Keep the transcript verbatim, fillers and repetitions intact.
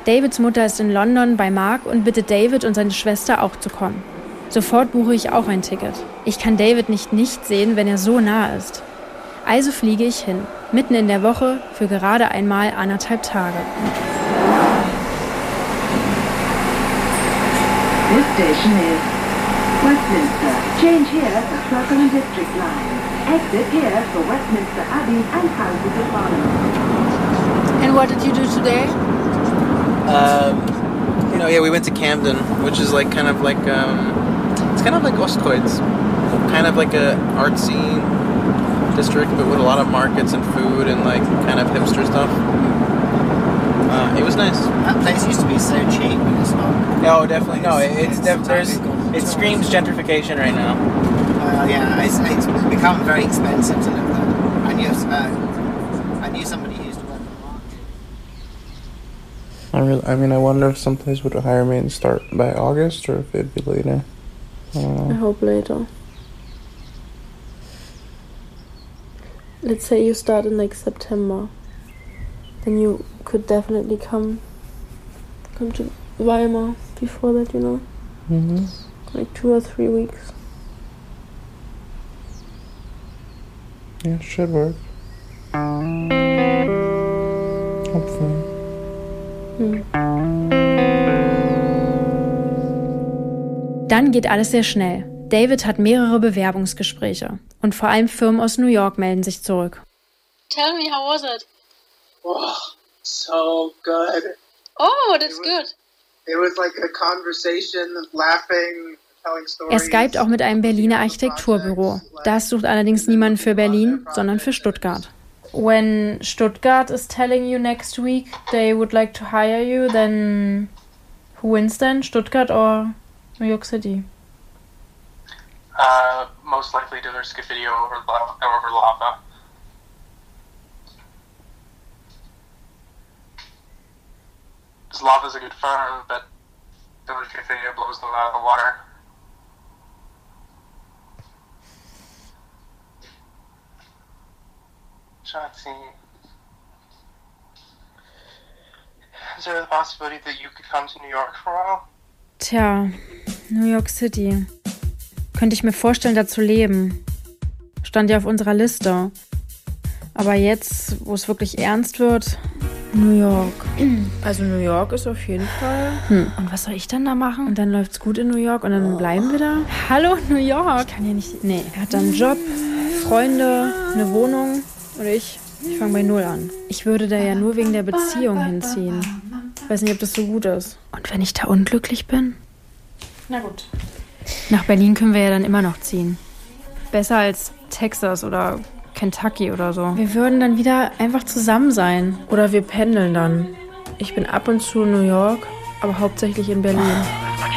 Davids Mutter ist in London bei Mark und bittet David und seine Schwester auch zu kommen. Sofort buche ich auch ein Ticket. Ich kann David nicht nicht sehen, wenn er so nah ist. Also fliege ich hin, mitten in der Woche, für gerade einmal anderthalb Tage. This station is Westminster. Change here for Circle and District Line. Exit here for Westminster Abbey and Houses of Parliament. And what did you do today? Um, you know, yeah, we went to Camden, which is like kind of like um, it's kind of like Ostkreuz, kind of like a artsy district, but with a lot of markets and food and like kind of hipster stuff. Uh, it was nice. That place used to be so cheap, but it's not. No, definitely no. It, it's def- there's it screams gentrification right now. Uh, yeah, it's, it's become very expensive to live there. I knew uh, I knew somebody who used to work in the market. I really, I mean, I wonder if some place would hire me and start by August, or if it'd be later. I don't know. I hope later. Let's say you start in like September, then you could definitely come come to Weimar before that, you know. Mm-hmm. Like two or three weeks. Yeah, should work. Hopefully. Hm. Dann geht alles sehr schnell. David hat mehrere Bewerbungsgespräche und vor allem Firmen aus New York melden sich zurück. Tell me, how was it? Oh, so good. Oh, that's it was, good. It was like a conversation, laughing, telling stories. Er skypt auch mit einem Berliner Architekturbüro. Das sucht allerdings niemanden für Berlin, sondern für Stuttgart. When Stuttgart is telling you next week they would like to hire you, then who wins then? Stuttgart or New York City? Uh, most likely to their skip video over, over lava. Because lava's a good firm, but the video blows them out of the water. Schatzi, is there the possibility that you could come to New York for a while? Tja, New York City. Könnte ich mir vorstellen, da zu leben. Stand ja auf unserer Liste. Aber jetzt, wo es wirklich ernst wird, New York. Also New York ist auf jeden Fall. Hm. Und was soll ich dann da machen? Und dann läuft's gut in New York und dann bleiben wir da? Hallo, New York! Ich kann ja nicht... Nee, er hat dann einen Job, Freunde, eine Wohnung und ich, ich fange bei Null an. Ich würde da ja nur wegen der Beziehung hinziehen. Ich weiß nicht, ob das so gut ist. Und wenn ich da unglücklich bin? Na gut. Nach Berlin können wir ja dann immer noch ziehen. Besser als Texas oder Kentucky oder so. Wir würden dann wieder einfach zusammen sein. Oder wir pendeln dann. Ich bin ab und zu in New York, aber hauptsächlich in Berlin.